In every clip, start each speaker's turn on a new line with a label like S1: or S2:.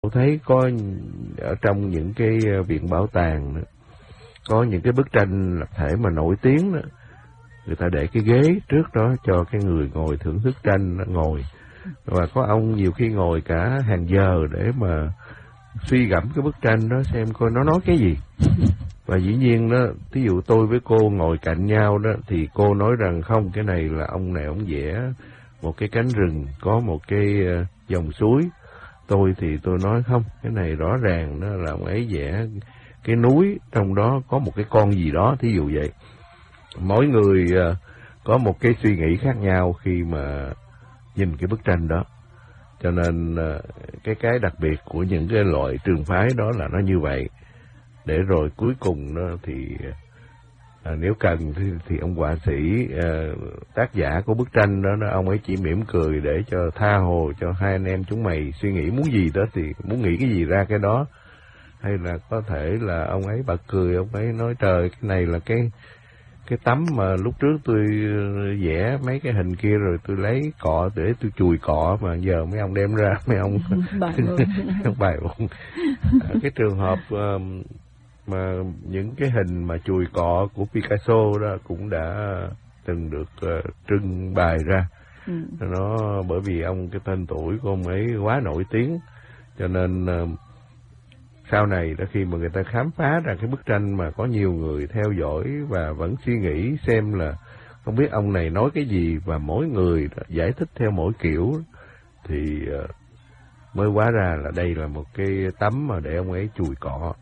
S1: Tôi thấy có ở trong những cái viện bảo tàng đó, có những cái bức tranh lập thể mà nổi tiếng đó, người ta để cái ghế trước đó cho cái người ngồi thưởng thức tranh ngồi, và có ông nhiều khi ngồi cả hàng giờ để mà suy gẫm cái bức tranh đó xem coi nó nói cái gì. Và dĩ nhiên đó, ví dụ tôi với cô ngồi cạnh nhau đó thì cô nói rằng không, cái này là ông này ông vẽ một cái cánh rừng có một cái dòng suối. Tôi thì tôi nói không, cái này rõ ràng đó là ông ấy vẽ cái núi, trong đó có một cái con gì đó, thí dụ vậy. Mỗi người có một cái suy nghĩ khác nhau khi mà nhìn cái bức tranh đó. Cho nên cái đặc biệt của những cái loại trường phái đó là nó như vậy. Để rồi cuối cùng đó thì nếu cần thì ông họa sĩ tác giả của bức tranh đó, ông ấy chỉ mỉm cười để cho tha hồ cho hai anh em chúng mày suy nghĩ muốn gì đó thì muốn nghĩ cái gì ra cái đó. Hay là có thể là ông ấy bật cười, ông ấy nói trời, cái này là cái tấm mà lúc trước tôi vẽ mấy cái hình kia rồi tôi lấy cọ để tôi chùi cọ, mà giờ mấy ông đem ra mấy ông bài bụng. Cái trường hợp mà những cái hình mà chùi cọ của Picasso đó cũng đã từng được trưng bày ra. Nó bởi vì cái tên tuổi của ông ấy quá nổi tiếng, cho nên sau này đó khi mà người ta khám phá ra cái bức tranh mà có nhiều người theo dõi và vẫn suy nghĩ xem là không biết ông này nói cái gì, và mỗi người giải thích theo mỗi kiểu, thì mới hóa ra là đây là một cái tấm mà để ông ấy chùi cọ.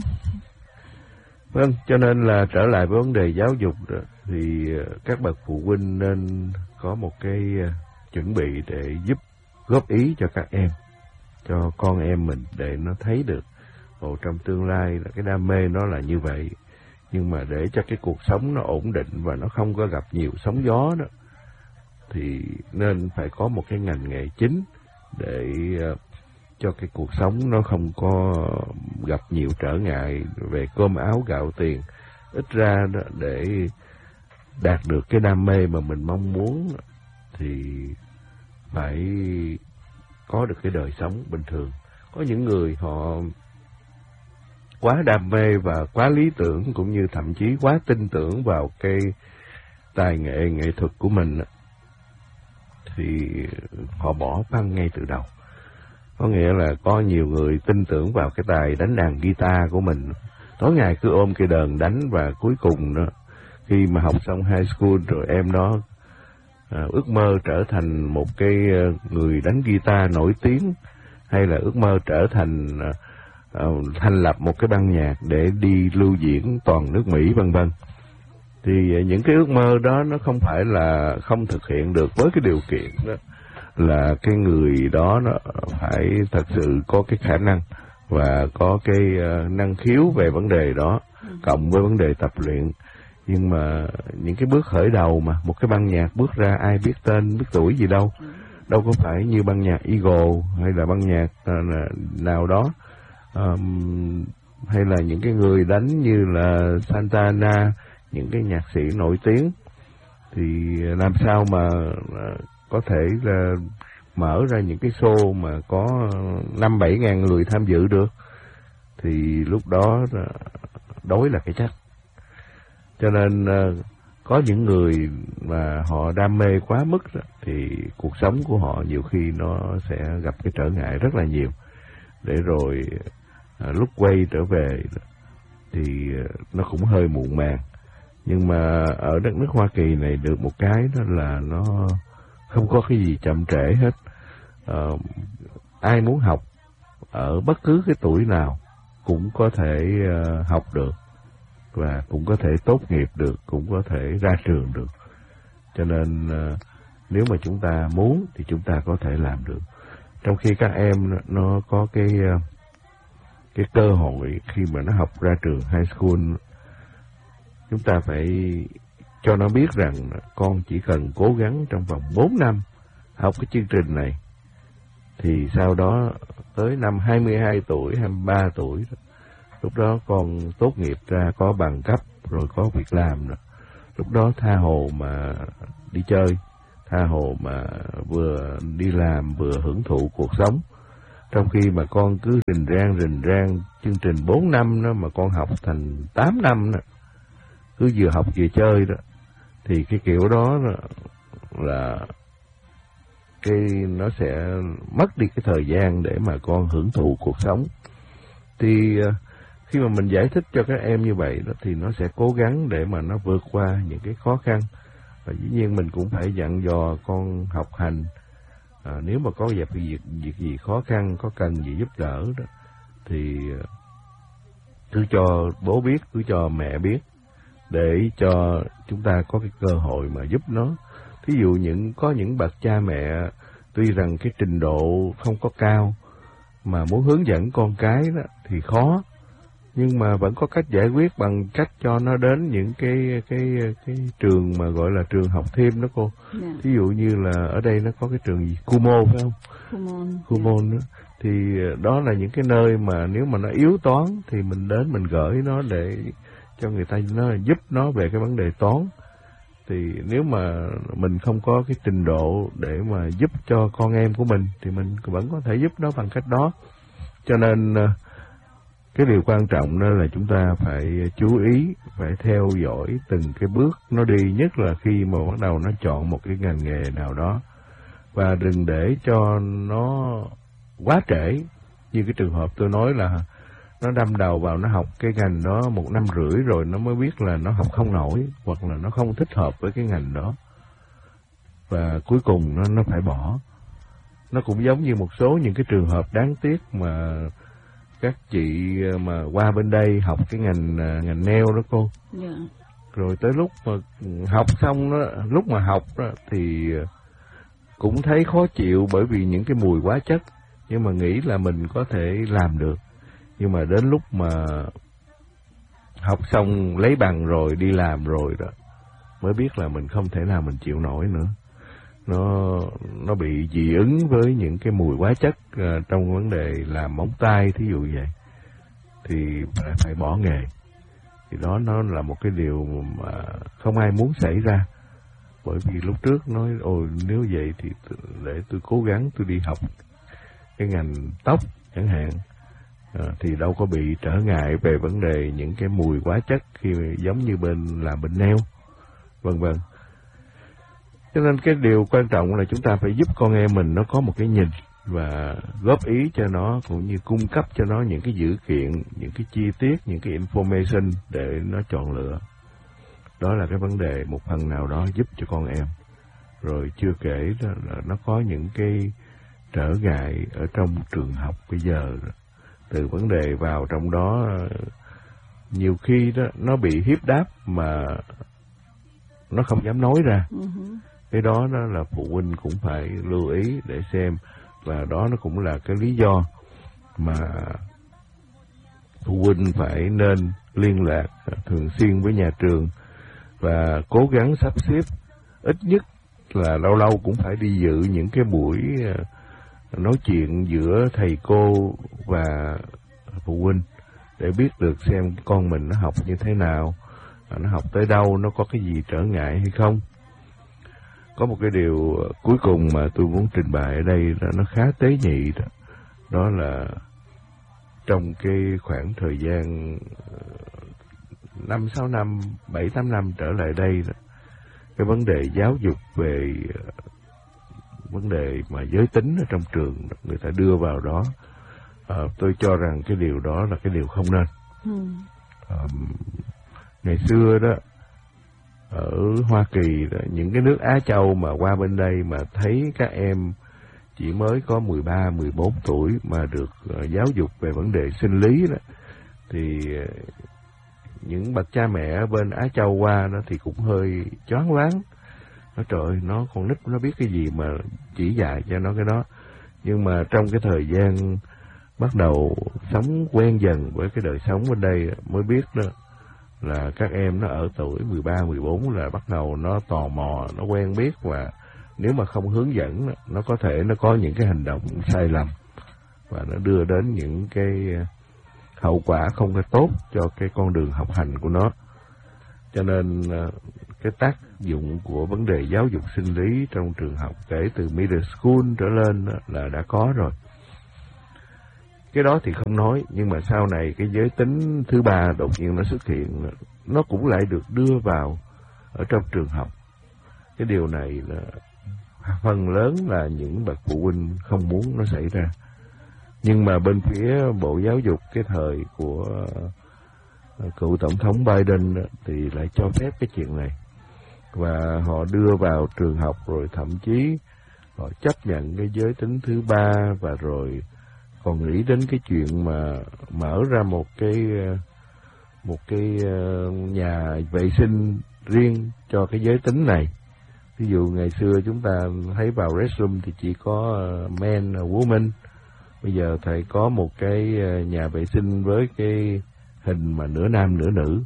S1: Vâng, cho nên là trở lại với vấn đề giáo dục đó, thì các bậc phụ huynh nên có một cái chuẩn bị để giúp góp ý cho các em, cho con em mình, để nó thấy được trong tương lai là cái đam mê nó là như vậy. Nhưng mà để cho cái cuộc sống nó ổn định và nó không có gặp nhiều sóng gió đó, thì nên phải có một cái ngành nghề chính để cho cái cuộc sống nó không có gặp nhiều trở ngại về cơm áo gạo tiền. Ít ra đó, để đạt được cái đam mê mà mình mong muốn thì phải có được cái đời sống bình thường. Có những người họ quá đam mê và quá lý tưởng, cũng như thậm chí quá tin tưởng vào cái tài nghệ thuật của mình, thì họ bỏ băng ngay từ đầu. Có nghĩa là có nhiều người tin tưởng vào cái tài đánh đàn guitar của mình, tối ngày cứ ôm cây đờn đánh, và cuối cùng đó, khi mà học xong high school rồi em đó ước mơ trở thành một cái người đánh guitar nổi tiếng, hay là ước mơ trở thành thành lập một cái ban nhạc để đi lưu diễn toàn nước Mỹ vân vân. Thì những cái ước mơ đó nó không phải là không thực hiện được, với cái điều kiện đó là cái người đó nó phải thật sự có cái khả năng và có cái năng khiếu về vấn đề đó, cộng với vấn đề tập luyện. Nhưng mà những cái bước khởi đầu mà một cái ban nhạc bước ra, ai biết tên biết tuổi gì đâu, đâu có phải như ban nhạc Eagle hay là ban nhạc nào đó, hay là những cái người đánh như là Santana, những cái nhạc sĩ nổi tiếng, thì làm sao mà có thể là mở ra những cái show mà có 5-7 ngàn người tham dự được. Thì lúc đó đối là cái chắc. Cho nên có những người mà họ đam mê quá mức đó, thì cuộc sống của họ nhiều khi nó sẽ gặp cái trở ngại rất là nhiều. Để rồi lúc quay trở về thì nó cũng hơi muộn màng. Nhưng mà ở đất nước Hoa Kỳ này được một cái đó là nó không có cái gì chậm trễ hết. Ai muốn học ở bất cứ cái tuổi nào cũng có thể học được, và cũng có thể tốt nghiệp được, cũng có thể ra trường được. Cho nên nếu mà chúng ta muốn thì chúng ta có thể làm được. Trong khi các em nó có cái cơ hội khi mà nó học ra trường high school, chúng ta phải cho nó biết rằng con chỉ cần cố gắng trong vòng 4 năm học cái chương trình này, thì sau đó tới năm 22 tuổi, 23 tuổi, lúc đó con tốt nghiệp ra có bằng cấp rồi, có việc làm rồi. Lúc đó tha hồ mà đi chơi, tha hồ mà vừa đi làm vừa hưởng thụ cuộc sống. Trong khi mà con cứ rình rang chương trình 4 năm đó mà con học thành 8 năm đó, cứ vừa học vừa chơi đó, thì cái kiểu đó là cái nó sẽ mất đi cái thời gian để mà con hưởng thụ cuộc sống. Thì khi mà mình giải thích cho các em như vậy đó, thì nó sẽ cố gắng để mà nó vượt qua những cái khó khăn. Và dĩ nhiên mình cũng phải dặn dò con học hành. Nếu mà có việc gì khó khăn, có cần gì giúp đỡ đó, thì cứ cho bố biết, cứ cho mẹ biết, để cho chúng ta có cái cơ hội mà giúp nó. Thí dụ có những bậc cha mẹ tuy rằng cái trình độ không có cao, mà muốn hướng dẫn con cái đó thì khó, nhưng mà vẫn có cách giải quyết bằng cách cho nó đến những cái trường mà gọi là trường học thêm đó cô. Ví dụ như là ở đây nó có cái trường gì Kumon phải không? Kumon đó. Thì đó là những cái nơi mà nếu mà nó yếu toán thì mình đến mình gửi nó để cho người ta nó giúp nó về cái vấn đề toán. Thì nếu mà mình không có cái trình độ để mà giúp cho con em của mình thì mình vẫn có thể giúp nó bằng cách đó. Cho nên cái điều quan trọng đó là chúng ta phải chú ý, phải theo dõi từng cái bước nó đi, nhất là khi mà bắt đầu nó chọn một cái ngành nghề nào đó. Và đừng để cho nó quá trễ, như cái trường hợp tôi nói là nó đâm đầu vào nó học cái ngành đó 1 năm rưỡi rồi nó mới biết là nó học không nổi, hoặc là nó không thích hợp với cái ngành đó. Và cuối cùng nó phải bỏ. Nó cũng giống như một số những cái trường hợp đáng tiếc mà các chị mà qua bên đây học cái ngành nail đó cô. Rồi tới lúc mà học xong đó, lúc mà học đó, thì cũng thấy khó chịu bởi vì những cái mùi hóa chất, nhưng mà nghĩ là mình có thể làm được. Nhưng mà đến lúc mà học xong lấy bằng rồi đi làm rồi đó mới biết là mình không thể nào mình chịu nổi nữa. Nó bị dị ứng với những cái mùi hóa chất trong vấn đề làm móng tay thí dụ vậy, thì phải bỏ nghề. Thì đó nó là một cái điều mà không ai muốn xảy ra. Bởi vì lúc trước nói nếu vậy thì để tôi cố gắng tôi đi học cái ngành tóc chẳng hạn, thì đâu có bị trở ngại về vấn đề những cái mùi hóa chất khi giống như làm bên nail, vân vân. Cho nên cái điều quan trọng là chúng ta phải giúp con em mình nó có một cái nhìn và góp ý cho nó, cũng như cung cấp cho nó những cái dữ kiện, những cái chi tiết, những cái information để nó chọn lựa. Đó là cái vấn đề một phần nào đó giúp cho con em. Rồi chưa kể là nó có những cái trở ngại ở trong trường học bây giờ. Từ vấn đề vào trong đó, nhiều khi đó nó bị hiếp đáp mà nó không dám nói ra. Cái đó là phụ huynh cũng phải lưu ý để xem. Và đó nó cũng là cái lý do mà phụ huynh phải nên liên lạc thường xuyên với nhà trường và cố gắng sắp xếp ít nhất là lâu lâu cũng phải đi dự những cái buổi nói chuyện giữa thầy cô và phụ huynh để biết được xem con mình nó học như thế nào, nó học tới đâu, nó có cái gì trở ngại hay không. Có một cái điều cuối cùng mà tôi muốn trình bày ở đây là nó khá tế nhị đó. Đó là trong cái khoảng thời gian 5-6 năm, 7-8 năm trở lại đây đó, cái vấn đề giáo dục về vấn đề mà giới tính ở trong trường người ta đưa vào đó, tôi cho rằng cái điều đó là cái điều không nên. Ngày xưa đó ở Hoa Kỳ đó, những cái nước Á Châu mà qua bên đây mà thấy các em chỉ mới có 13-14 tuổi mà được giáo dục về vấn đề sinh lý đó, thì những bậc cha mẹ ở bên Á Châu qua đó thì cũng hơi choáng váng. Nói trời ơi, nó con nít nó biết cái gì mà chỉ dạy cho nó cái đó. Nhưng mà trong cái thời gian bắt đầu sống quen dần với cái đời sống bên đây mới biết đó là các em nó ở tuổi 13-14 là bắt đầu nó tò mò, nó quen biết, và nếu mà không hướng dẫn nó có thể nó có những cái hành động sai lầm và nó đưa đến những cái hậu quả không có tốt cho cái con đường học hành của nó. Cho nên cái tác dụng của vấn đề giáo dục sinh lý trong trường học kể từ middle school trở lên là đã có rồi. Cái đó thì không nói, nhưng mà sau này cái giới tính thứ ba đột nhiên nó xuất hiện, nó cũng lại được đưa vào ở trong trường học. Cái điều này là phần lớn là những bậc phụ huynh không muốn nó xảy ra. Nhưng mà bên phía Bộ Giáo dục cái thời của cựu Tổng thống Biden thì lại cho phép cái chuyện này. Và họ đưa vào trường học, rồi thậm chí họ chấp nhận cái giới tính thứ ba, và rồi còn nghĩ đến cái chuyện mà mở ra một cái nhà vệ sinh riêng cho cái giới tính này. Ví dụ ngày xưa chúng ta thấy vào restroom thì chỉ có men, woman. Bây giờ thầy có một cái nhà vệ sinh với cái hình mà nửa nam nửa nữ.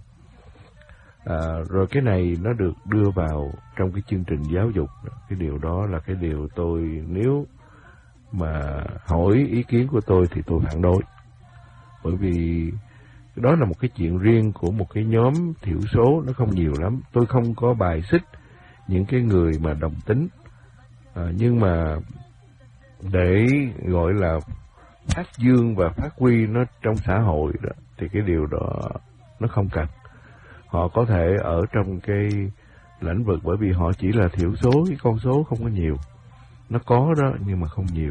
S1: Rồi cái này nó được đưa vào trong cái chương trình giáo dục. Cái điều đó là cái điều tôi, nếu mà hỏi ý kiến của tôi thì tôi phản đối. Bởi vì đó là một cái chuyện riêng của một cái nhóm thiểu số, nó không nhiều lắm. Tôi không có bài xích những cái người mà đồng tính, nhưng mà để gọi là phát dương và phát huy nó trong xã hội đó, thì cái điều đó nó không cần. Họ có thể ở trong cái lĩnh vực, bởi vì họ chỉ là thiểu số, cái con số không có nhiều. Nó có đó nhưng mà không nhiều.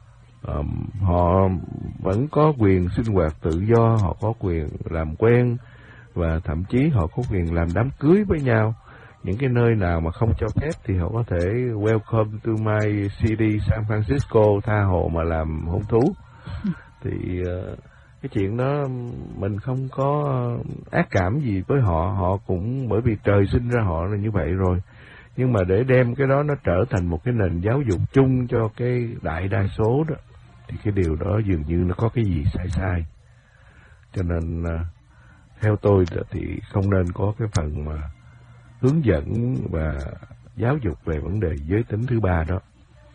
S1: Họ vẫn có quyền sinh hoạt tự do, họ có quyền làm quen, và thậm chí họ có quyền làm đám cưới với nhau. Những cái nơi nào mà không cho phép thì họ có thể welcome to my city San Francisco, tha hồ mà làm hôn thú. Thì cái chuyện đó mình không có ác cảm gì với họ. Họ cũng, bởi vì trời sinh ra họ là như vậy rồi. Nhưng mà để đem cái đó nó trở thành một cái nền giáo dục chung cho cái đại đa số đó, thì cái điều đó dường như nó có cái gì sai sai. Cho nên theo tôi thì không nên có cái phần mà hướng dẫn và giáo dục về vấn đề giới tính thứ ba đó.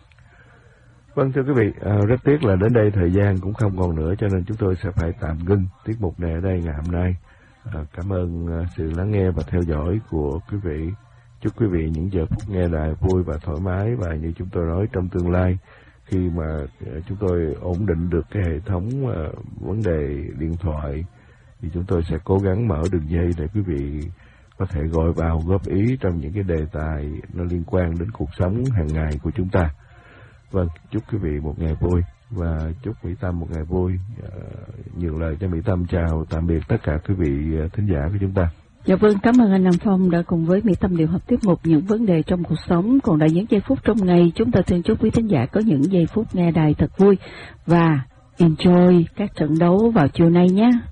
S1: Vâng, thưa quý vị, rất tiếc là đến đây thời gian cũng không còn nữa, cho nên chúng tôi sẽ phải tạm ngưng tiết mục này ở đây ngày hôm nay. Cảm ơn sự lắng nghe và theo dõi của quý vị. Chúc quý vị những giờ phút nghe đài vui và thoải mái, và như chúng tôi nói, trong tương lai khi mà chúng tôi ổn định được cái hệ thống vấn đề điện thoại thì chúng tôi sẽ cố gắng mở đường dây để quý vị có thể gọi vào góp ý trong những cái đề tài nó liên quan đến cuộc sống hàng ngày của chúng ta. Vâng, chúc quý vị một ngày vui và chúc Mỹ Tâm một ngày vui. Nhường lời cho Mỹ Tâm chào tạm biệt tất cả quý vị thính giả của chúng ta.
S2: Dạ vâng, cảm ơn anh Nam Phong đã cùng với Mỹ Tâm điều hợp tiết mục những vấn đề trong cuộc sống. Còn lại những giây phút trong ngày, chúng ta xin chúc quý thính giả có những giây phút nghe đài thật vui và enjoy các trận đấu vào chiều nay nhé.